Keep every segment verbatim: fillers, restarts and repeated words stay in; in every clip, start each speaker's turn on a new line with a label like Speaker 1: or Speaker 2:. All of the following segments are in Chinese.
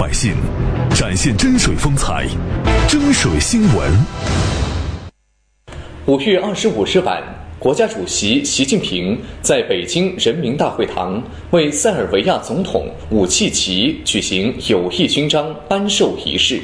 Speaker 1: 百姓，展现真水风采。真水新闻。
Speaker 2: 五月二十五日晚，国家主席习近平在北京人民大会堂为塞尔维亚总统武契奇举行友谊勋章颁授仪式。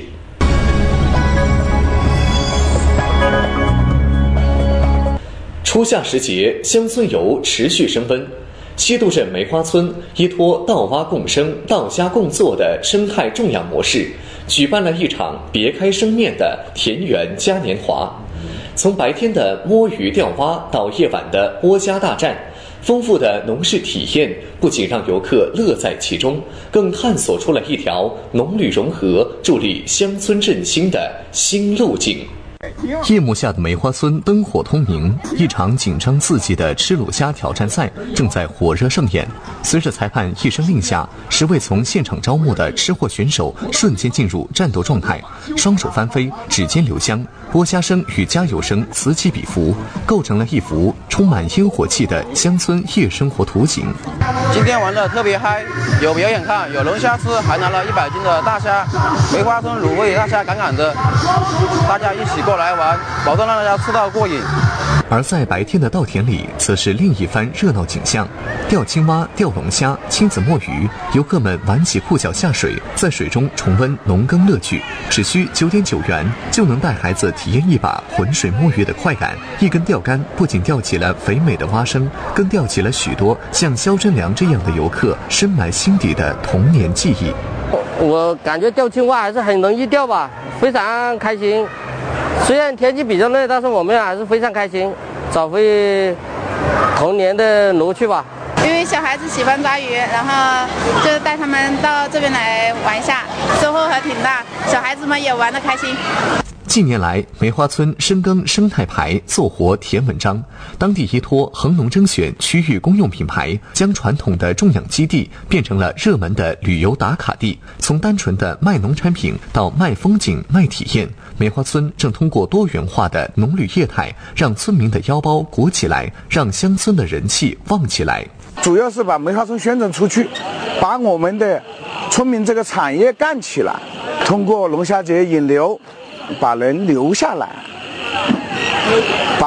Speaker 2: 初夏时节，乡村游持续升温。西渡镇梅花村依托稻蛙共生、稻家共作的生态种养模式，举办了一场别开生面的田园嘉年华。从白天的摸鱼钓蛙到夜晚的播家大战，丰富的农事体验不仅让游客乐在其中，更探索出了一条农旅融合、助力乡村振兴的新路径。
Speaker 3: 夜幕下的梅花村灯火通明，一场紧张刺激的吃卤虾挑战赛正在火热上演。随着裁判一声令下，十位从现场招募的吃货选手瞬间进入战斗状态，双手翻飞，指尖留香，播虾声与加油声此起彼伏，构成了一幅充满烟火气的乡村夜生活图景。
Speaker 4: 今天玩得特别嗨，有表演看，有龙虾吃，还拿了一百斤的大虾，梅花村卤味大虾杠杠的，大家一起过来玩，保证让大家吃到过瘾。
Speaker 3: 而在白天的稻田里，则是另一番热闹景象：钓青蛙、钓龙虾、亲子摸鱼，游客们挽起裤脚下水，在水中重温农耕乐趣。只需九点九元，就能带孩子体验一把浑水摸鱼的快感。一根钓竿不仅钓起了肥美的蛙声，更钓起了许多像肖真良这样的游客深埋心底的童年记忆。
Speaker 5: 我感觉钓青蛙还是很容易钓吧，非常开心。虽然天气比较热，但是我们还是非常开心，找回童年的乐趣吧。
Speaker 6: 因为小孩子喜欢抓鱼，然后就带他们到这边来玩一下，收获还挺大，小孩子们也玩得开心。
Speaker 3: 近年来，梅花村深耕生态牌，做活甜文章。当地依托恒农征选区域公用品牌，将传统的种养基地变成了热门的旅游打卡地。从单纯的卖农产品到卖风景、卖体验，梅花村正通过多元化的农旅业态，让村民的腰包鼓起来，让乡村的人气旺起来。
Speaker 7: 主要是把梅花村宣传出去，把我们的村民这个产业干起来，通过龙虾节引流，把人留下来。